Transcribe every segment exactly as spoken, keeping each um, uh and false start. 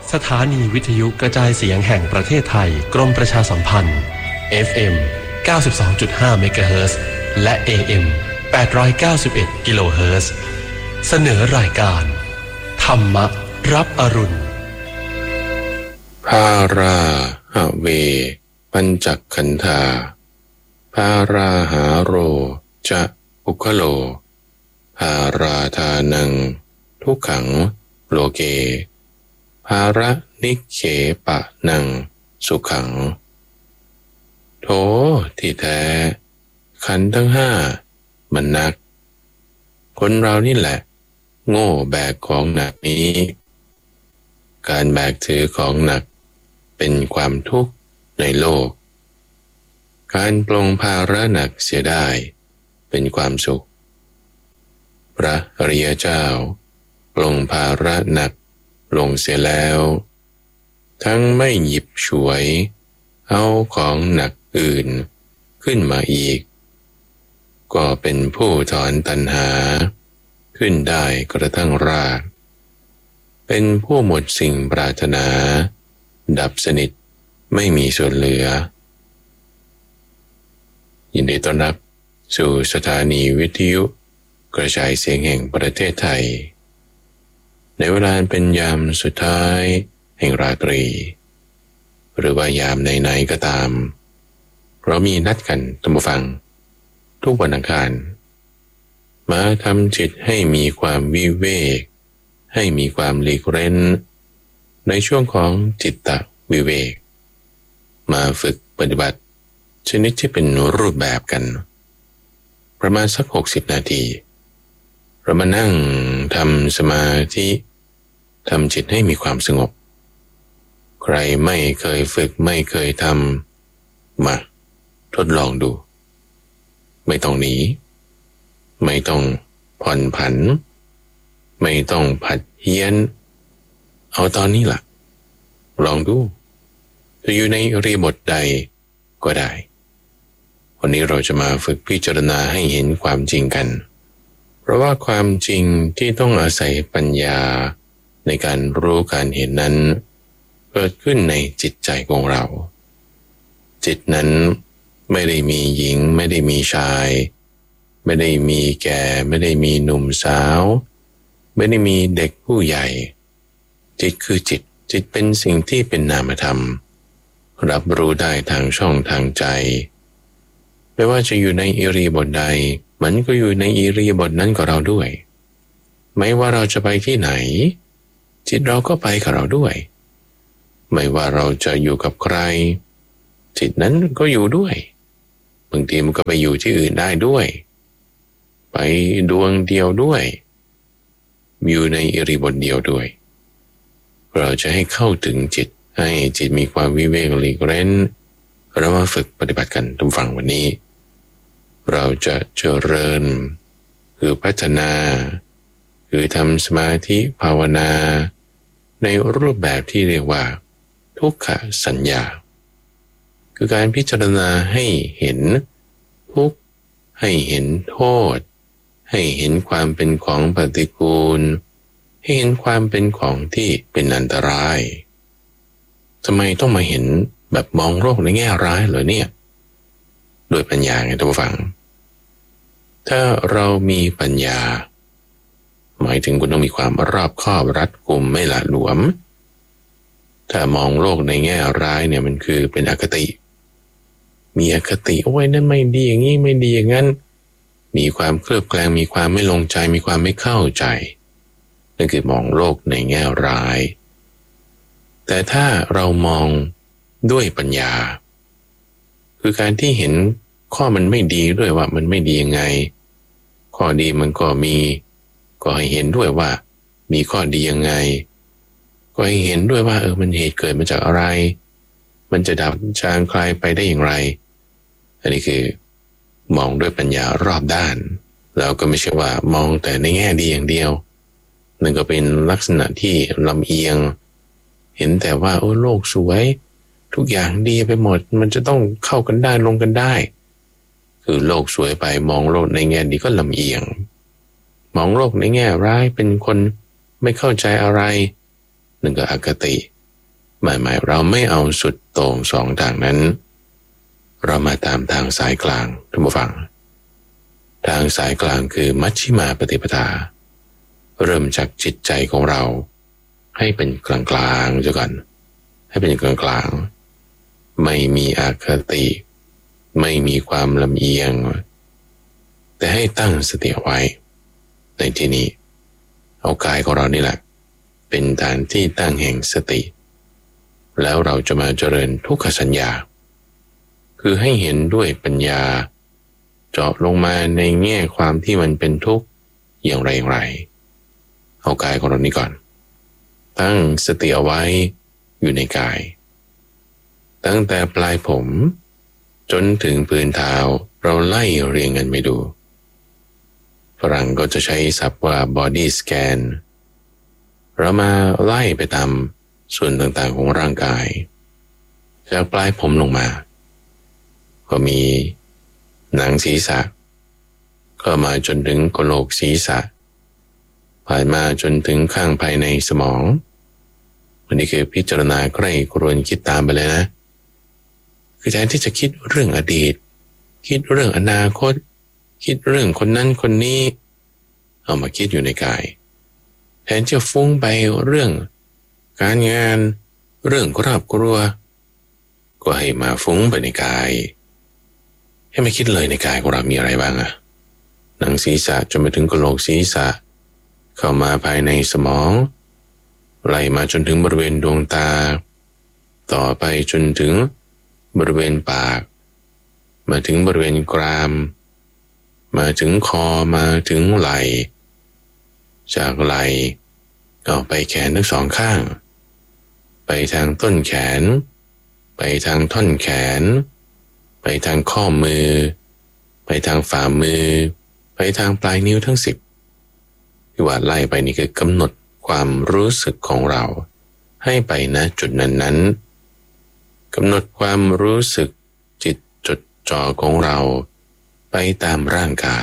สถานีวิทยุกระจายเสียงแห่งประเทศไทยกรมประชาสัมพันธ์ เอฟ เอ็ม เก้าสิบสองจุดห้า เมกะเฮิรตซ์และ เอ เอ็ม แปดร้อยเก้าสิบเอ็ด กิโลเฮิรตซ์เสนอรายการธรรมรับอรุณภาราหะเวปัญจขันธาภาราหาโรจะปุคโลภาราทานังทุกขังโลเกภาระนิเขปะนังสุขังโธที่แท้ขันธ์ทั้งห้ามันหนักคนเรานี่แหละโง่แบกของหนักนี้การแบกถือของหนักเป็นความทุกข์ในโลกการปลงภาระหนักเสียได้เป็นความสุขพระอริยเจ้าปลงภาระหนักลงเสียแล้วทั้งไม่หยิบฉวยเอาของหนักอื่นขึ้นมาอีกก็เป็นผู้ถอนตัณหาขึ้นได้กระทั่งรากเป็นผู้หมดสิ่งปรารถนาดับสนิทไม่มีส่วนเหลือยินดีต้อนรับสู่สถานีวิทยุกระจายเสียงแห่งประเทศไทยในเวลาเป็นยามสุดท้ายแห่งราตรีหรือว่ายามไหนๆก็ตามเรามีนัดกันท่านผู้ฟังทุกวันอังคารมาทำจิตให้มีความวิเวกให้มีความหลีกเร้นในช่วงของจิตตวิเวกมาฝึกปฏิบัติชนิดที่เป็นรูปแบบกันประมาณสักหกสิบนาทีเรามานั่งทำสมาธิทำจิตให้มีความสงบใครไม่เคยฝึกไม่เคยทำมาทดลองดูไม่ต้องหนีไม่ต้องผ่อนผันไม่ต้องผัดเฮี้ยนเอาตอนนี้ล่ะลองดูจะอยู่ในอิริยาบถใดก็ได้วันนี้เราจะมาฝึกพิจารณาให้เห็นความจริงกันเพราะว่าความจริงที่ต้องอาศัยปัญญาในการรู้การเห็นนั้นเกิดขึ้นในจิตใจของเราจิตนั้นไม่ได้มีหญิงไม่ได้มีชายไม่ได้มีแก่ไม่ได้มีหนุ่มสาวไม่ได้มีเด็กผู้ใหญ่จิตคือจิตจิตเป็นสิ่งที่เป็นนามธรรมรับรู้ได้ทางช่องทางใจไม่ว่าจะอยู่ในอิริยาบถใดมันก็อยู่ในอิริยาบถนั้นกับเราด้วยไม่ว่าเราจะไปที่ไหนจิตเราก็ไปกับเราด้วยไม่ว่าเราจะอยู่กับใครจิตนั้นก็อยู่ด้วยบางทีมันก็ไปอยู่ที่อื่นได้ด้วยไปดวงเดียวด้วยอยู่ในอิริยาบถเดียวด้วยเราจะให้เข้าถึงจิตให้จิตมีความวิเวกหลีกเร้นเรามาฝึกปฏิบัติกันทุกฝั่งวันนี้เราจะเจริญคือพัฒนาคือทำสมาธิภาวนาในรูปแบบที่เรียกว่าทุกขสัญญาคือการพิจารณาให้เห็นทุกข์ให้เห็นโทษให้เห็นความเป็นของปฏิกูลให้เห็นความเป็นของที่เป็นอันตรายทำไมต้องมาเห็นแบบมองโลกในแง่ร้ายเหรอเนี่ยโดยปัญญาไงท่านผู้ฟังถ้าเรามีปัญญาหมายถึงคุณต้องมีความรอบคอบรัดกุมไม่หละหลวมถ้ามองโลกในแง่ร้ายเนี่ยมันคือเป็นอคติมีอคติโอ้ยนั่นไม่ดีอย่างนี้ไม่ดีอย่างนั้นมีความเคลือบแคลงมีความไม่ลงใจมีความไม่เข้าใจนั่นคือมองโลกในแง่ร้ายแต่ถ้าเรามองด้วยปัญญาคือการที่เห็นข้อมันไม่ดีด้วยว่ามันไม่ดียังไงข้อดีมันก็มีก็ให้เห็นด้วยว่ามีข้อดียังไงก็ให้เห็นด้วยว่าเออมันเหตุเกิดมาจากอะไรมันจะดับจางคลายไปได้อย่างไรอันนี้คือมองด้วยปัญญารอบด้านแล้วก็ไม่ใช่ว่ามองแต่ในแง่ดีอย่างเดียวนั่นก็เป็นลักษณะที่ลำเอียงเห็นแต่ว่าโอ้โลกสวยทุกอย่างดีไปหมดมันจะต้องเข้ากันได้ลงกันได้คือโลกสวยไปมองโลกในแง่ดีก็ลำเอียงมองโลกในแง่ร้ายเป็นคนไม่เข้าใจอะไรนั่นก็อคติหมายหมายเราไม่เอาสุดโต่งสองทางนั้นเรามาตามทางสายกลางท่านผู้ฟังทางสายกลางคือมัชฌิมาปฏิปทาเริ่มจากจิตใจของเราให้เป็นกลางกลางเจ้ากันให้เป็นกลางกลางไม่มีอคติไม่มีความลำเอียงแต่ให้ตั้งสติไว้ในที่นี้เอากายของเรานี่แหละเป็นฐานที่ตั้งแห่งสติแล้วเราจะมาเจริญทุกขสัญญาคือให้เห็นด้วยปัญญาเจาะลงมาในแง่ความที่มันเป็นทุกข์อย่างไรอย่างไรเอากายของเรานี้ก่อนตั้งสติเอาไว้อยู่ในกายตั้งแต่ปลายผมจนถึงพื้นเท้าเราไล่เรียงกันไปดูฝรั่งก็จะใช้ศัพท์ว่า body scan เรามาไล่ไปตามส่วนต่างๆของร่างกายจากปลายผมลงมาก็มีหนังศีรษะก็มาจนถึงกะโหลกศีรษะผ่านมาจนถึงข้างภายในสมองวันนี้คือพิจารณาใกล้ครวญคิดตามไปเลยนะคือแทนที่จะคิดเรื่องอดีตคิดเรื่องอนาคตคิดเรื่องคนนั้นคนนี้เอามาคิดอยู่ในกายแทนจะฟุ้งไปเรื่องการงานเรื่องครอบครัวก็ให้มาฟุ้งไปในกายให้มาคิดเลยในกายของเรามีอะไรบ้างอะหนังศีรษะจนไปถึงกะโหลกศีรษะเข้ามาภายในสมองไล่มาจนถึงบริเวณดวงตาต่อไปจนถึงบริเวณปากมาถึงบริเวณกรามมาถึงคอมาถึงไหล่จากไหล่ก็ไปแขนทั้งสองข้างไปทางต้นแขนไปทางท่อนแขนไปทางข้อมือไปทางฝ่ามือไปทางปลายนิ้วทั้งสิบที่ว่าไล่ไปนี่คือกำหนดความรู้สึกของเราให้ไปณจุดนั้นๆกำหนดความรู้สึกจิตจดจ่อของเราไปตามร่างกาย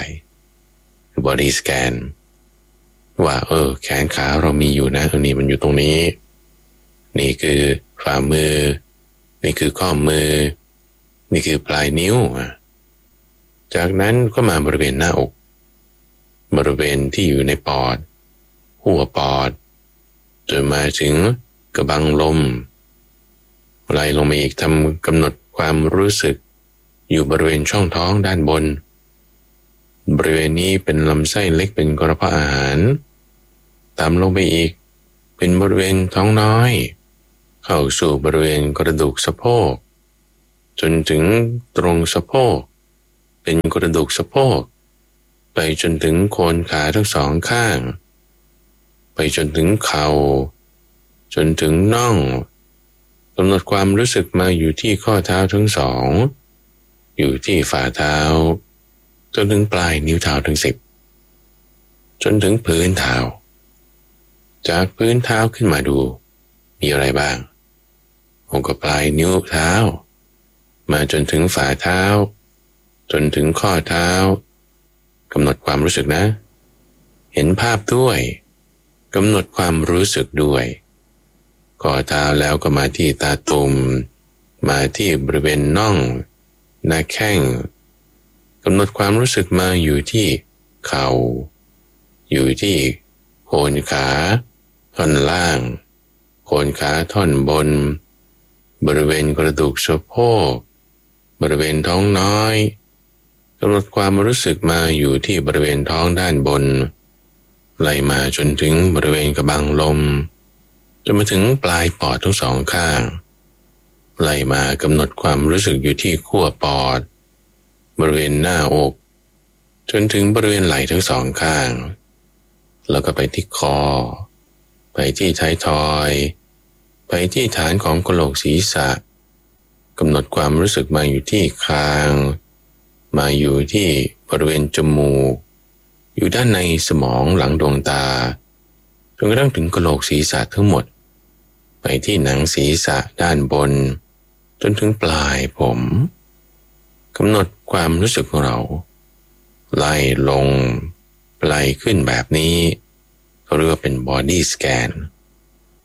body scan ว่าเออแขนขาเรามีอยู่นะตรงนี้มันอยู่ตรงนี้นี่คือฝ่ามือนี่คือข้อมือนี่คือปลายนิ้วจากนั้นก็มาบริเวณหน้าอกบริเวณที่อยู่ในปอดหัวปอดจนมาถึงกระบังลมไล่ลงมาอีกทำกำหนดความรู้สึกอยู่บริเวณช่องท้องด้านบนบริเวณนี้เป็นลำไส้เล็กเป็นกระเพาะอาหารตามลงไปอีกเป็นบริเวณท้องน้อยเข้าสู่บริเวณกระดูกสะโพกจนถึงตรงสะโพกเป็นกระดูกสะโพกไปจนถึงโคนขาทั้งสองข้างไปจนถึงเข่าจนถึงน่องกำหนดความรู้สึกมาอยู่ที่ข้อเท้าทั้งสองอยู่ที่ฝ่าเท้าจนถึงปลายนิ้วเท้าทั้งสิบจนถึงพื้นเท้าจากพื้นเท้าขึ้นมาดูมีอะไรบ้างองค์ปลายนิ้วเท้ามาจนถึงฝ่าเท้าจนถึงข้อเท้ากำหนดความรู้สึกนะเห็นภาพด้วยกำหนดความรู้สึกด้วยข้อเท้าแล้วก็มาที่ตาตุ่มมาที่บริเวณน่องหน้าแข้งกำหนดความรู้สึกมาอยู่ที่เข่าอยู่ที่โคนขาท่อนล่างโคนขาท่อนบนบริเวณกระดูกสะโพกบริเวณท้องน้อยกำหนดความรู้สึกมาอยู่ที่บริเวณท้องด้านบนไล่มาจนถึงบริเวณกระบังลมจนมาถึงปลายปอดทั้งสองข้างไล่มากำหนดความรู้สึกอยู่ที่ขั้วปอดบริเวณหน้าอกจนถึงบริเวณไหล่ทั้งสองข้างแล้วก็ไปที่คอไปที่ท้ายทอยไปที่ฐานของกะโหลกศีรษะกำหนดความรู้สึกมาอยู่ที่คางมาอยู่ที่บริเวณจมูกอยู่ด้านในสมองหลังดวงตาจนกระทั่งถึงกะโหลกศีรษะทั้งหมดไปที่หนังศีรษะด้านบนจนถึงปลายผมกำหนดความรู้สึกของเราไล่ลงไล่ขึ้นแบบนี้เขาเรียกว่าเป็น body scan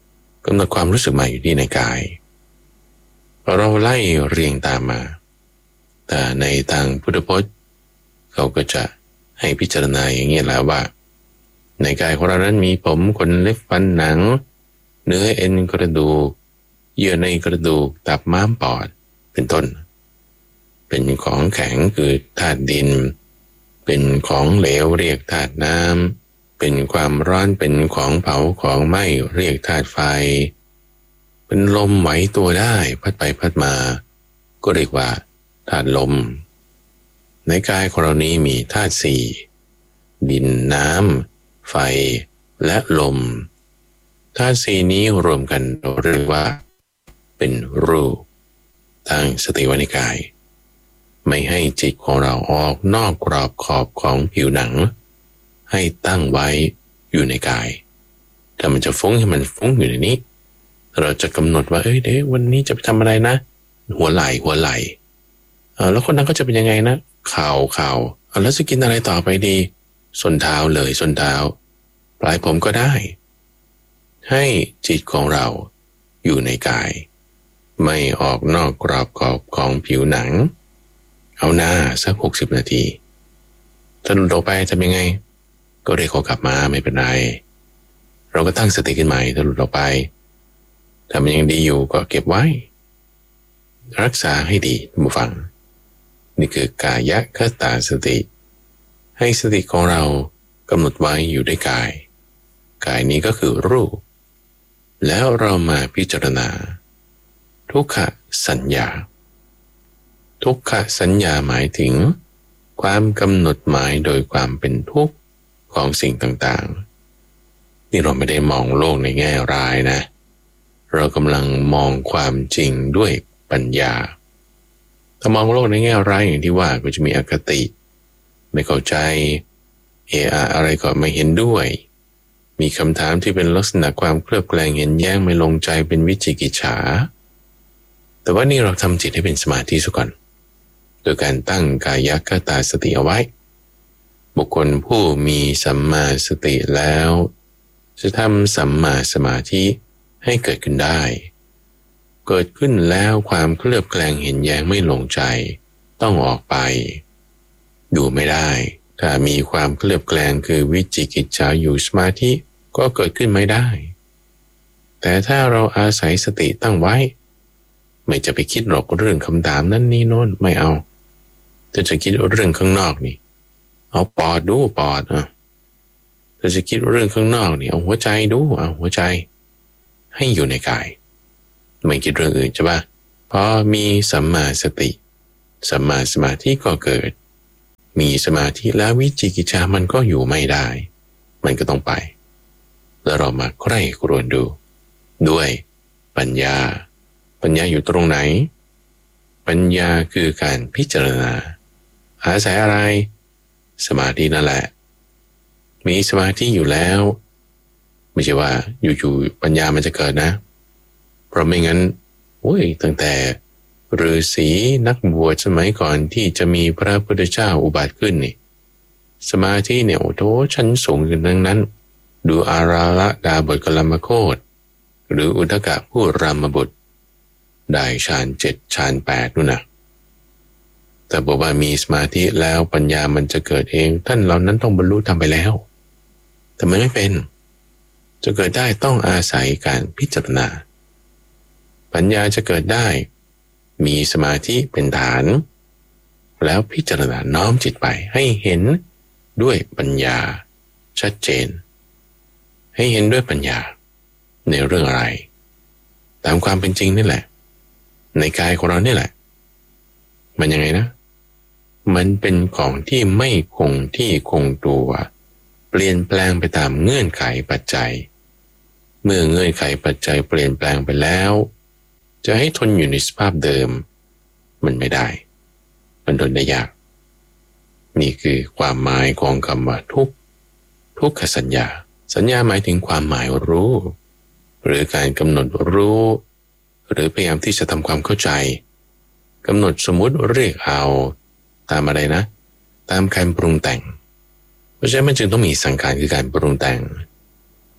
กำหนดความรู้สึกมาอยู่ที่ในกายเราไล่เรียงตามมาแต่ในทางพุทธพจน์เขาก็จะให้พิจารณาอย่างนี้แล้วว่าในกายของเรานั้นมีผมขนเล็บฟันหนังเนื้อเอ็นกระดูกเยื่อในกระดูกตับม้ามปอดเป็นต้นเป็นของแข็งคือธาตุดินเป็นของเหลวเรียกธาตุน้ำเป็นความร้อนเป็นของเผาของไหม้เรียกธาตุไฟเป็นลมไหวตัวได้พัดไปพัดมาก็เรียกว่าธาตุลมในกายของเรานี้มีธาตุสี่ดินน้ำไฟและลมธาตุสี่นี้รวมกันเราเรียกว่าเป็นรูปตั้งสติไว้ในกายไม่ให้จิตของเราออกนอกกรอบขอบของผิวหนังให้ตั้งไว้อยู่ในกายถ้ามันจะฟุ้งให้มันฟุ้งอยู่ในนี้เราจะกำหนดว่าเอ้ยเดี๋ยววันนี้จะไปทำอะไรนะหัวไหล่หัวไหล่เออแล้วคนนั้นก็จะเป็นยังไงนะเข่าเข่าเอาแล้วจะกินอะไรต่อไปดีส้นเท้าเลยส้นเท้าปลายผมก็ได้ให้จิตของเราอยู่ในกายไม่ออกนอกกรอบขอบของผิวหนังเอาหน้าสักหกสิบนาทีถ้าหลุดออกไปทำยังไงก็เรียกเขากลับมาไม่เป็นไรเราก็ตั้งสติขึ้นใหม่ถ้าหลุดออกไปถ้ามันยังดีอยู่ก็เก็บไว้รักษาให้ดีท่านผู้ฟังนี่คือกายคตาสติให้สติของเรากำหนดไว้อยู่ในกายกายนี้ก็คือรูปแล้วเรามาพิจารณาทุกขสัญญาทุกขสัญญาหมายถึงความกำหนดหมายโดยความเป็นทุกข์ของสิ่งต่างๆนี่เราไม่ได้มองโลกในแง่ร้ายนะเรากำลังมองความจริงด้วยปัญญาถ้ามองโลกในแง่ร้ายอย่างที่ว่าก็จะมีอคติไม่เข้าใจเอออะไรก็ไม่เห็นด้วยมีคำถามที่เป็นลักษณะความเคลือบแคลงเห็นแย้งไม่ลงใจเป็นวิจิกิจฉาแต่ว่านี่เราทำจิตให้เป็นสมาธิซะก่อนโดยการตั้งกายคตาสติเอาไว้บุคคลผู้มีสัมมาสติแล้วจะทำสัมมาสมาธิให้เกิดขึ้นได้เกิดขึ้นแล้วความเคลือบแคลงเห็นแย้งไม่ลงใจต้องออกไปอยู่ไม่ได้ถ้ามีความเคลือบแคลงคือวิจิกิจฉาอยู่สมาธิก็เกิดขึ้นไม่ได้แต่ถ้าเราอาศัยสติตั้งไว้ไม่จะไปคิดหรอกเรื่องคำถามนั้นนี่โน้นไม่เอาถ้าจะคิดเรื่องข้างนอกนี่เอาปอดดูปอดอ่ะถ้าจะคิดเรื่องข้างนอกนี่เอาหัวใจดูเอาหัวใจให้อยู่ในกายไม่คิดเรื่องอื่นใช่ปะพอมีสัมมาสติสัมมาสมาธิก็เกิดมีสมาธิแล้ววิจิกิจฉามันก็อยู่ไม่ได้มันก็ต้องไปแล้วเรามาใคร่ครวญดูด้วยปัญญาปัญญาอยู่ตรงไหนปัญญาคือการพิจารณาอาศัยอะไรสมาธินั่นแหละมีสมาธิอยู่แล้วไม่ใช่ว่าอยู่ๆปัญญามันจะเกิดนะเพราะไม่งั้นโอ้ยตั้งแต่ฤาษีนักบวชสมัยก่อนที่จะมีพระพุทธเจ้าอุบัติขึ้นนี่สมาธิเนี่ยโอ้โหชั้นสูงกันทั้งนั้นดูอาราละดาบทกลมโคตรหรืออุทกะผู้รามบุตรได้ฌานเจ็ดฌานแปดนู่นนะแต่บอกว่ามีสมาธิแล้วปัญญามันจะเกิดเองท่านเหล่านั้นต้องบรรลุธรรมไปแล้วแต่มันไม่เป็นจะเกิดได้ต้องอาศัยการพิจารณาปัญญาจะเกิดได้มีสมาธิเป็นฐานแล้วพิจารณาน้อมจิตไปให้เห็นด้วยปัญญาชัดเจนให้เห็นด้วยปัญญาในเรื่องอะไรตามความเป็นจริงนี่แหละในกายของเรานี่แหละมันยังไงนะมันเป็นของที่ไม่คงที่คงตัวเปลี่ยนแปลงไปตามเงื่อนไขปัจจัยเมื่อเงื่อนไขปัจจัยเปลี่ยนแปลงไปแล้วจะให้ทนอยู่ในสภาพเดิมมันไม่ได้มันทนได้ยากนี่คือความหมายของคำว่าทุกข์ทุกขสัญญาสัญญาหมายถึงความหมายรู้หรือการกำหนดรู้หรือพยายามที่จะทำความเข้าใจกำหนดสมมุติเรียกเอาตามอะไรนะตามการปรุงแต่งเพราะฉะนั้นมันจึงต้องมีสังขารคือการปรุงแต่ง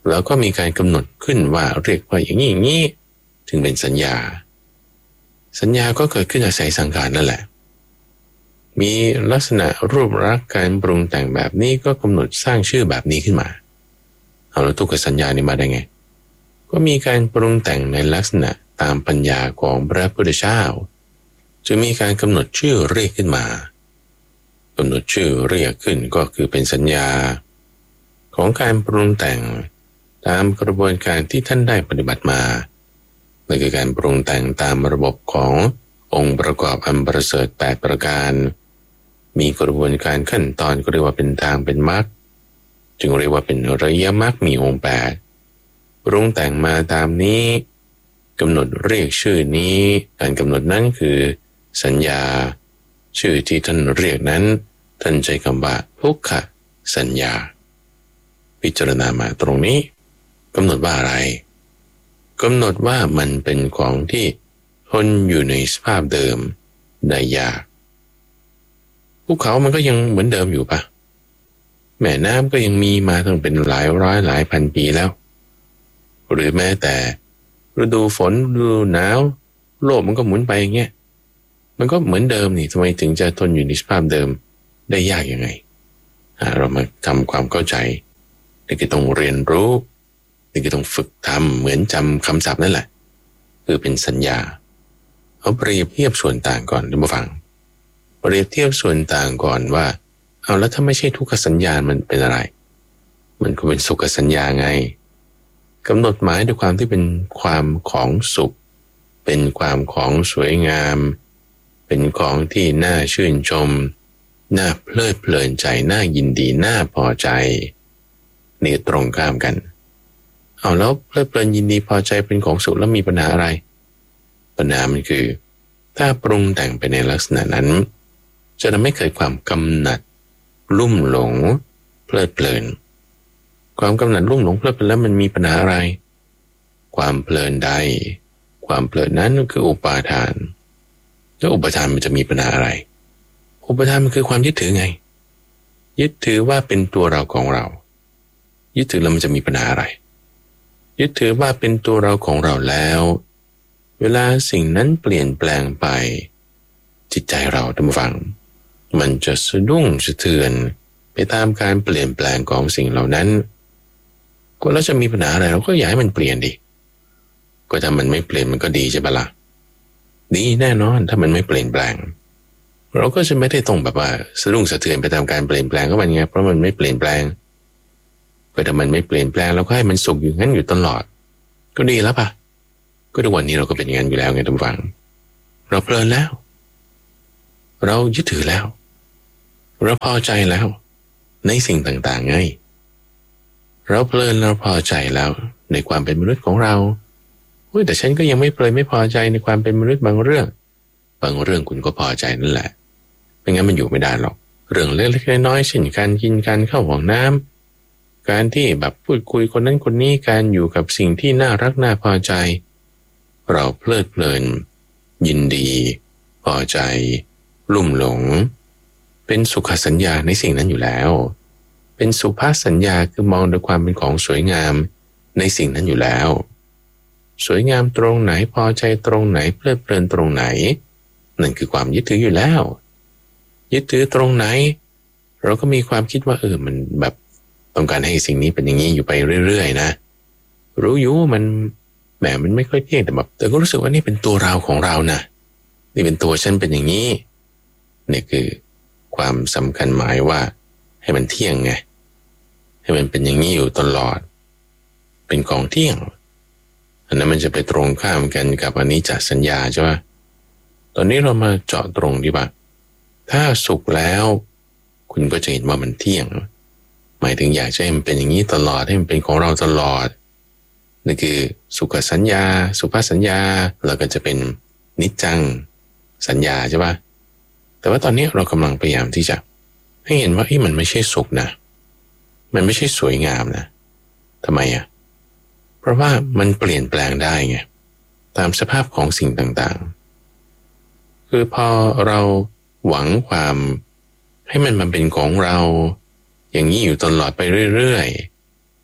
แล้วก็มีการกำหนดขึ้นว่าเรียกว่าอย่างนี้อย่างนี้ถึงเป็นสัญญาสัญญาก็เกิดขึ้นอาศัยสังขารนั่นแหละมีลักษณะรูปลักษณ์การปรุงแต่งแบบนี้ก็กำหนดสร้างชื่อแบบนี้ขึ้นมาเอาแล้วทุกขสัญญานี่มาได้ไงก็มีการปรุงแต่งในลักษณะตามปัญญาของพระพุทธเจ้าจะมีการกำหนดชื่อเรียกขึ้นมากำหนดชื่อเรียกขึ้นก็คือเป็นสัญญาของการปรุงแต่งตามกระบวนการที่ท่านได้ปฏิบัติมานั่นคือการปรุงแต่งตามระบบขององค์ประกอบอันประเสริฐแปดประการมีกระบวนการขั้นตอนก็เรียกว่าเป็นทางเป็นมรรคจึงเรียกว่าเป็นอริยมรรคมีองค์แปดปรุงแต่งมาตามนี้กำหนดเรียกชื่อนี้การกำหนดนั้นคือสัญญาชื่อที่ท่านเรียกนั้นท่านใช้คำว่าทุกขสัญญาพิจารณามาตรงนี้กำหนดว่าอะไรกำหนดว่ามันเป็นของที่ทนอยู่ในสภาพเดิมได้ยากภูเขามันก็ยังเหมือนเดิมอยู่ปะแม่น้ำก็ยังมีมาตั้งเป็นหลายร้อยหลายพันปีแล้วหรือแม้แต่ฤดูฝนฤดูหนาวโลกมันก็หมุนไปอย่างเงี้ยมันก็เหมือนเดิมนี่ทำไมถึงจะทนอยู่ในสภาพเดิมได้ยากยังไงเรามาทำความเข้าใจนี่คือต้องเรียนรู้นี่คือต้องฝึกทำเหมือนจำคำศัพท์นั่นแหละคือเป็นสัญญาเอาเปรียบเทียบส่วนต่างก่อนท่านผู้ฟังเปรียบเทียบส่วนต่างก่อนว่าเอาแล้วถ้าไม่ใช่ทุกขสัญญามันเป็นอะไรมันก็เป็นสุขสัญญาไงกำหนดหมายด้วยความที่เป็นความของสุขเป็นความของสวยงามเป็นของที่น่าชื่นชมน่าเพลิดเพลินใจน่ายินดีน่าพอใจนี่ตรงข้ามกันเอาแล้วเพลิดเพลินยินดีพอใจเป็นของสุขแล้วมีปัญหาอะไรปัญหามันคือถ้าปรุงแต่งไปในลักษณะนั้นจะทำให้เกิดความกำหนัดลุ่มหลงเพลิดเพลินความกำหนัดลุ่มหลงเพลิดเพลินแล้วมันมีปัญหาอะไรความเพลินใดความเพลินนั้นคืออุปาทานแล้วอุปาทานมันจะมีปัญหาอะไรอุปาทานมันคือความยึดถือไงยึดถือว่าเป็นตัวเราของเรายึดถือแล้วมันจะมีปัญหาอะไรยึดถือว่าเป็นตัวเราของเราแล้วเวลาสิ่งนั้นเปลี่ยนแปลงไปจิตใจเราท่านผู้ฟังมันจะสะดุ้งสะเทือนไปตามการเปลี่ยนแปลงของสิ่งเหล่านั้นก็แล้วจะมีปัญหาอะไรเราก็อยากให้มันเปลี่ยนดิก็ถ้ามันไม่เปลี่ยนมันก็ดีใช่ปะล่ะดีแน่นอนถ้ามันไม่เปลี่ยนแปลงเราก็จะไม่ได้ต้องแบบว่าสะดุ้งสะเทือนไปตามการเปลี่ยนแปลงก็มันไงเพราะมันไม่เปลี่ยนแปลงก็ถ้ามันไม่เปลี่ยนแปลงเราก็ให้มันสุขอยู่งั้นอยู่ตลอดก็ดีแล้วปะก็ทุกวันนี้เราก็เป็นอย่างนั้นอยู่แล้วไงท่านผู้ฟังเราเพลินแล้วเรายึดถือแล้วเราพอใจแล้วในสิ่งต่างๆไงเราเพลินเราพอใจแล้วในความเป็นมนุษย์ของเราเฮ้ยแต่ฉันก็ยังไม่เพลินไม่พอใจในความเป็นมนุษย์บางเรื่องบางเรื่องคุณก็พอใจนั่นแหละไม่งั้นมันอยู่ไม่ได้หรอกเรื่องเล็กๆน้อยๆเช่นการกินการเข้าห้องน้ำการที่แบบพูดคุยคนนั้นคนนี้การอยู่กับสิ่งที่น่ารักน่าพอใจเราเพลิดเพลินยินดีพอใจลุ่มหลงเป็นสุขสัญญาในสิ่งนั้นอยู่แล้วเป็นสุภาษสัญญาคือมองด้วยความเป็นของสวยงามในสิ่งนั้นอยู่แล้วสวยงามตรงไหนพอใจตรงไหนเพลิดเพลินตรงไหนนั่นคือความยึดถืออยู่แล้วยึดถือตรงไหนเราก็มีความคิดว่าเออมันแบบต้องการให้สิ่งนี้เป็นอย่างนี้อยู่ไปเรื่อยๆนะรู้อยู่ว่ามันแหมมันไม่ค่อยเที่ยงแต่แบบแต่ก็รู้สึกว่านี่เป็นตัวเราของเรานะนี่เป็นตัวฉันเป็นอย่างนี้นี่คือความสำคัญหมายว่าให้มันเที่ยงไงให้มันเป็นอย่างนี้อยู่ตลอดเป็นของเที่ยงอันนั้นมันจะไปตรงข้ามกันกับอนิจจสัญญาใช่ไหมตอนนี้เรามาเจาะตรงดีป่ะถ้าสุขแล้วคุณก็จะเห็นว่ามันเที่ยงหมายถึงอยากจะให้มันเป็นอย่างนี้ตลอดให้มันเป็นของเราตลอดนี่คือสุขสัญญาสุภาษสัญญาแล้วก็จะเป็นนิจจังสัญญาใช่ป่ะแต่ว่าตอนนี้เรากำลังพยายามที่จะให้เห็นว่ามันไม่ใช่สุขนะมันไม่ใช่สวยงามนะทำไมอ่ะเพราะว่ามันเปลี่ยนแปลงได้ไงตามสภาพของสิ่งต่างๆคือพอเราหวังความให้มันมันเป็นของเราอย่างนี้อยู่ตลอดไปเรื่อยๆ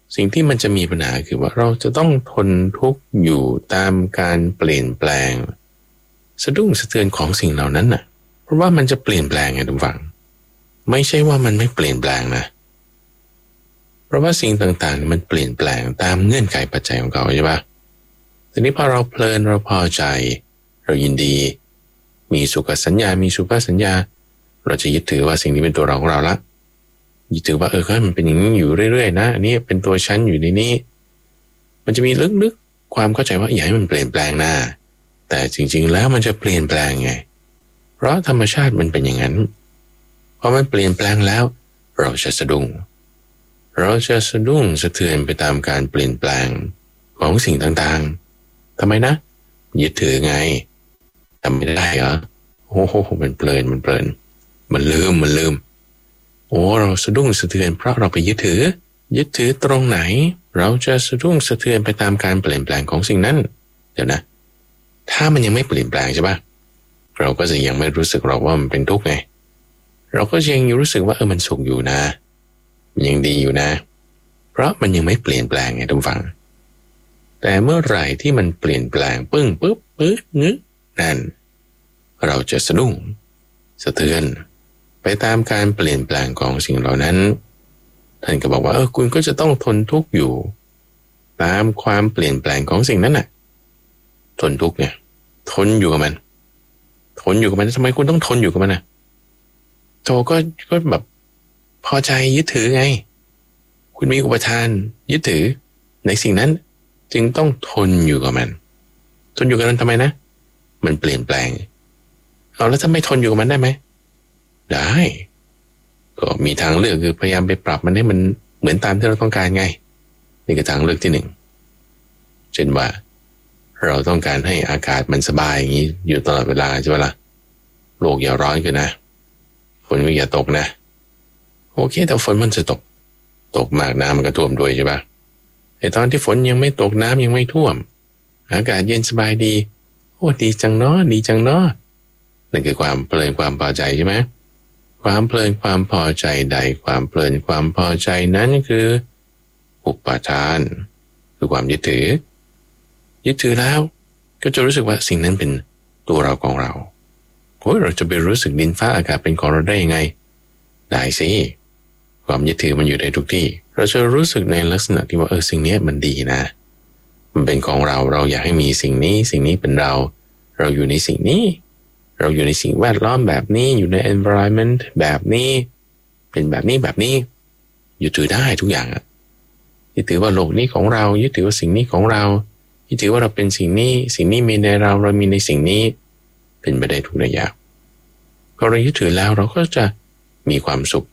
สิ่งที่มันจะมีปัญหาคือว่าเราจะต้องทนทุกข์อยู่ตามการเปลี่ยนแปลงสะดุ้งสะเทือนของสิ่งเหล่านั้นน่ะเพราะว่ามันจะเปลี่ยนแปลงไงทุกฝั่งไม่ใช่ว่ามันไม่เปลี่ยนแปลงนะเพราะว่าสิ่งต่างๆมันเปลี่ยนแปลงตามเงื่อนไขปัจจัยของเขาใช่ปะทีนี้พอเราเพลินเราพอใจเรายินดีมีสุขสัญญามีสุภสัญญาเราจะยึดถือว่าสิ่งนี้เป็นตัวเราของเราละยึดถือว่าเออก็มันเป็นอย่างนี้อยู่เรื่อยๆนะอันนี้เป็นตัวฉันอยู่ในนี้มันจะมีลึกๆความเข้าใจว่าอย่าให้มันเปลี่ยนแปลงหน้าแต่จริงๆแล้วมันจะเปลี่ยนแปลงไงเพราะธรรมชาติมันเป็นอย่างนั้นพอมันเปลี่ยนแปลงแล้วเราจะสะดุ้งเราจะสะดุ้งสะเทือนไปตามการเปลี่ยนแปลงของสิ่งต่างๆทำไมนะยึดถือไงทำไม่ได้เหรอโอ้โหมันเพลินมันเพลินมันลืมมันลืมโอ้เราสะดุ้งสะเทือนเพราะเราไปยึดถือยึดถือตรงไหนเราจะสะดุ้งสะเทือนไปตามการเปลี่ยนแปลงของสิ่งนั้นเดี๋ยวนะถ้ามันยังไม่เปลี่ยนแปลงใช่ปะเราก็จะยังไม่รู้สึกหรอกว่ามันเป็นทุกข์ไงเราก็ยังรู้สึกว่าเออมันสุขอยู่นะมันยังดีอยู่นะเพราะมันยังไม่เปลี่ยนแปลงไงทุกฝั่งแต่เมื่อไหร่ที่มันเปลี่ยนแปลงปึ้งปึ๊บปึ๊บงึนั่นเราจะสะดุ้งสะเทือนไปตามการเปลี่ยนแปลงของสิ่งเหล่านั้นท่านก็บอกว่าเออคุณก็จะต้องทนทุกข์อยู่ตามความเปลี่ยนแปลงของสิ่งนั้นน่ะทนทุกข์เนี่ยทนอยู่กับมันทนอยู่กับมันทำไมคุณต้องทนอยู่กับมันน่ะโธก็ก็แบบพอใจยึดถือไงคุณมีอุปทานยึดถือในสิ่งนั้นจึงต้องทนอยู่กับมันทนอยู่กับมันทำไมนะมันเปลี่ยนแปลงเอาแล้วถ้าไม่ทนอยู่กับมันได้ไหมได้ก็มีทางเลือกคือพยายามไปปรับมันให้มันเหมือนตามที่เราต้องการไงนี่คือทางเลือกที่หนึ่งเช่นว่าเราต้องการให้อากาศมันสบายอย่างนี้อยู่ตลอดเวลาใช่ไหมล่ะโลกอย่าร้อนขึ้นนะฝนก็อย่าตกนะโอเคแต่ฝนมันจะตกตกมากน้ำมันก็ท่วมด้วยใช่ปะแต่ตอนที่ฝนยังไม่ตกน้ำยังไม่ท่วมอากาศเย็นสบายดีโอ้ดีจังเนาะดีจังเนาะนั่นคือความเพลินความพอใจใช่ไหมความเพลินความพอใจใดความเพลินความพอใจนั้นคืออุปาทานคือความยึดถือยึดถือแล้วก็จะรู้สึกว่าสิ่งนั้นเป็นตัวเราของเราโอ้ยเราจะไปรู้สึกดินฟ้าอากาศเป็นของเราได้ยังไงได้สิความยึดถือมันอยู่ในทุกที่เราจะรู้สึกในลักษณะที่ว่าเออสิ่งนี้มันดีนะมันเป็นของเราเราอยากให้มีสิ่งนี้สิ่งนี้เป็นเราเราอยู่ในสิ่งนี้เราอยู่ในสิ่งแวดล้อมแบบนี้อยู่ใน environment แบบนี้เป็นแบบนี้แบบนี้ยึดถือได้ทุกอย่างอ่ะยึดถือว่าโลกนี้ของเรายึดถือว่าสิ่งนี้ของเรายึดถือว่าเราเป็นสิ่งนี้สิ่งนี้มีในเราเรามีในสิ่งนี้เป็นไปได้ทุกระยะพอเรายึดถือแล้วเราก็จะมีความสุข